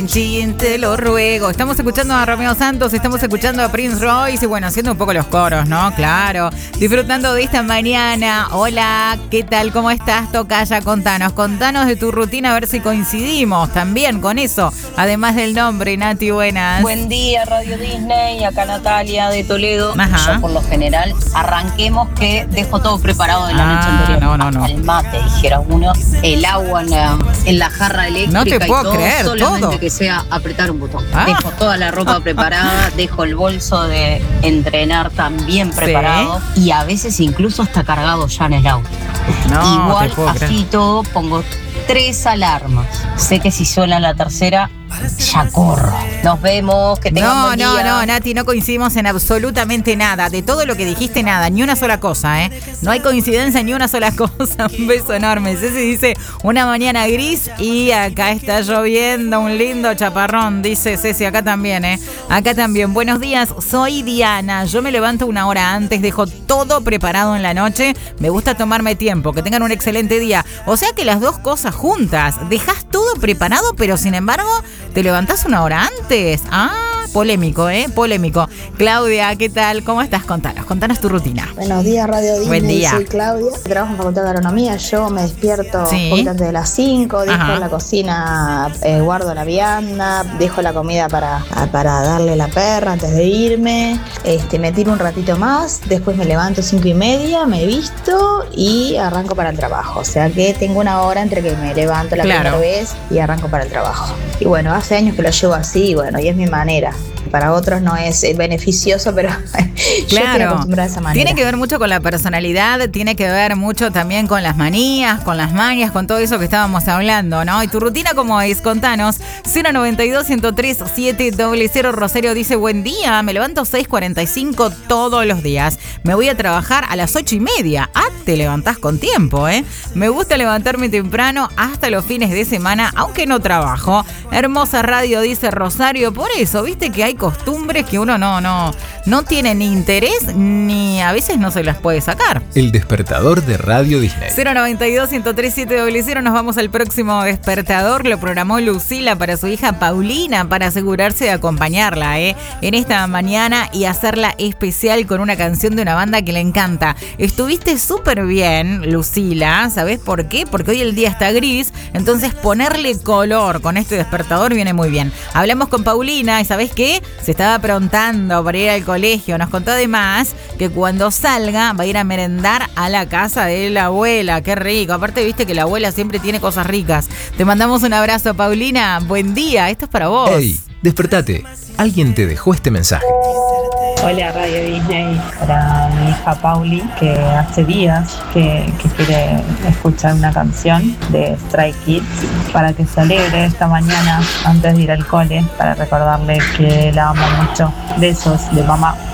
Chin, te lo ruego. Estamos escuchando a Romeo Santos, estamos escuchando a Prince Royce y bueno, haciendo un poco los coros, ¿no? Claro. Disfrutando de esta mañana. Hola, ¿qué tal? ¿Cómo estás, tocaya? Contanos de tu rutina, a ver si coincidimos también con eso. Además del nombre, Nati, buenas. Buen día, Radio Disney. Acá Natalia de Toledo. Ajá. Yo por lo general arranquemos que dejo todo preparado de la noche anterior. No. El mate, dijera uno. El agua en la jarra eléctrica. No te puedo y todo, creer, solamente todo. que sea apretar un botón. Dejo toda la ropa preparada, dejo el bolso de entrenar también preparado y a veces incluso hasta cargado ya en el auto. No, igual te puedo así creer. todo pongo 3 alarmas. Sé que si suena la tercera ya corro. Nos vemos, que tengan buen día. No, Nati, no coincidimos en absolutamente nada. De todo lo que dijiste, nada, ni una sola cosa, ¿eh? No hay coincidencia ni una sola cosa. Un beso enorme. Ceci dice, una mañana gris y acá está lloviendo, un lindo chaparrón, dice Ceci, acá también, ¿eh? Acá también. Buenos días, soy Diana. Yo me levanto una hora antes, dejo todo preparado en la noche. Me gusta tomarme tiempo, que tengan un excelente día. O sea que las dos cosas juntas. Dejas todo preparado, pero sin embargo, te levantás una hora antes. Polémico, polémico. Claudia, ¿qué tal? ¿Cómo estás? Contanos tu rutina. Buenos días, Radio Disney. Buen día. Soy Claudia. Trabajo en Facultad de Agronomía. Yo me despierto un poquito antes de las 5. Dejo la cocina, guardo la vianda, dejo la comida para darle a la perra antes de irme. Me tiro un ratito más. Después me levanto 5:30, me visto y arranco para el trabajo. O sea que tengo una hora entre que me levanto la primera vez y arranco para el trabajo. Y bueno, hace años que lo llevo así y bueno, y es mi manera. Para otros no es beneficioso, pero yo estoy acostumbrada a esa manera. Tiene que ver mucho con la personalidad, tiene que ver mucho también con las manías, con las mañas, con todo eso que estábamos hablando, ¿no? ¿Y tu rutina cómo es? Contanos. 092-103-700. Rosario dice, buen día, me levanto 6:45 todos los días. Me voy a trabajar a las 8:30. Te levantás con tiempo, ¿eh? Me gusta levantarme temprano hasta los fines de semana, aunque no trabajo. Hermosa radio, dice Rosario. Por eso, viste que hay costumbres que uno no tiene ni interés ni a veces no se las puede sacar. El despertador de Radio Disney. 092-103-700. Nos vamos al próximo despertador. Lo programó Lucila para su hija Paulina para asegurarse de acompañarla en esta mañana y hacerla especial con una canción de una banda que le encanta. Estuviste súper bien, Lucila. ¿Sabés por qué? Porque hoy el día está gris, entonces ponerle color con este despertador viene muy bien. Hablamos con Paulina y ¿sabés qué? Se estaba aprontando para ir al colegio. Nos contó además que cuando salga va a ir a merendar a la casa de la abuela. Qué rico. Aparte, viste que la abuela siempre tiene cosas ricas. Te mandamos un abrazo, Paulina. Buen día. Esto es para vos. Hey, despertate. Alguien te dejó este mensaje. Hola, Radio Disney. Para mi hija Pauli, que hace días que quiere escuchar una canción de Stray Kids para que se alegre esta mañana antes de ir al cole, para recordarle que la amo mucho. Besos de mamá.